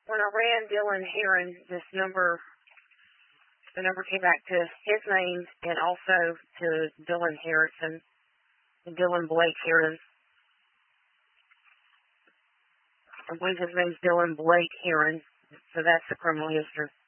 when I ran Dylan Heron, the number came back to his name and also to Dylan Harrison and Dylan Blake Heron. I believe his name's Dylan Blake Heron, so that's the criminal history.